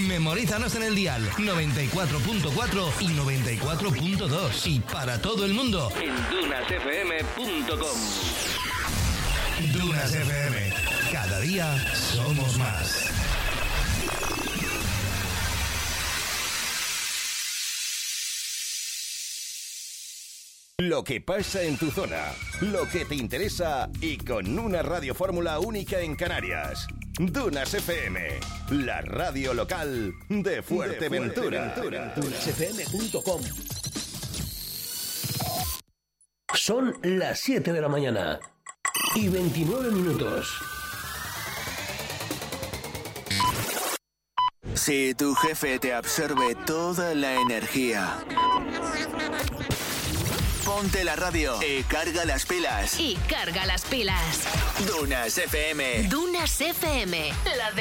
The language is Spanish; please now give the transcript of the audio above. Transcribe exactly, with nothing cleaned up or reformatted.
Memorízanos en el dial noventa y cuatro punto cuatro y noventa y cuatro punto dos. Y para todo el mundo en dunas f m punto com. Dunas F M. Cada día somos más. Lo que pasa en tu zona, lo que te interesa y con una radiofórmula única en Canarias. Dunas F M, la radio local de Fuerteventura. dunas f m punto com. Son las siete de la mañana y veintinueve minutos. Si tu jefe te absorbe toda la energía, ponte la radio y carga las pilas. Y carga las pilas. Dunas F M. Dunas F M. La de